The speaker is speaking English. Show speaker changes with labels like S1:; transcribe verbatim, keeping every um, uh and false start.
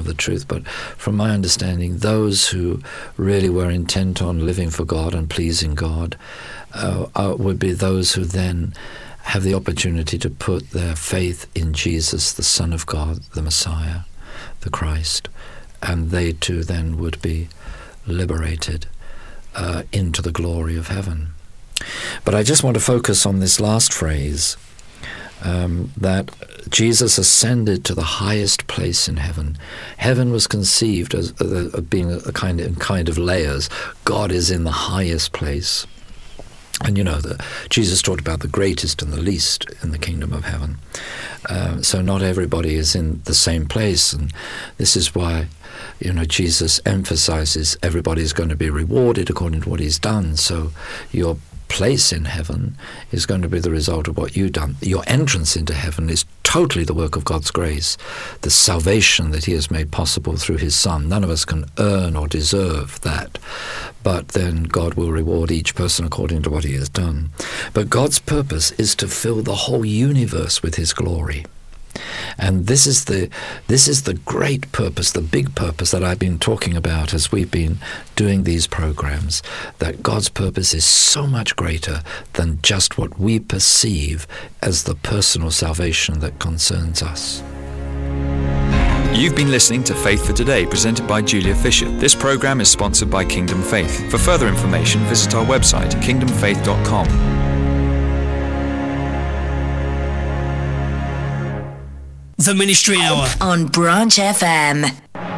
S1: the truth, but from my understanding, those who really were intent on living for God and pleasing God uh, uh, would be those who then have the opportunity to put their faith in Jesus, the Son of God, the Messiah, the Christ, and they too then would be liberated uh, into the glory of heaven. But I just want to focus on this last phrase, um, that Jesus ascended to the highest place in heaven. Heaven was conceived as uh, being a kind of, in kind of layers. God is in the highest place. And you know that Jesus talked about the greatest and the least in the kingdom of heaven. Uh, so not everybody is in the same place, and this is why, you know, Jesus emphasizes everybody is going to be rewarded according to what he's done. So your place in heaven is going to be the result of what you've done. Your entrance into heaven is totally the work of God's grace, the salvation that he has made possible through his Son. None of us can earn or deserve that, but then God will reward each person according to what he has done. But God's purpose is to fill the whole universe with his glory. And this is the this is the great purpose, the big purpose that I've been talking about as we've been doing these programs, that God's purpose is so much greater than just what we perceive as the personal salvation that concerns us.
S2: You've been listening to Faith for Today, presented by Julia Fisher. This program is sponsored by Kingdom Faith. For further information, visit our website, kingdom faith dot com.
S3: The Ministry Hour
S4: on Branch F M.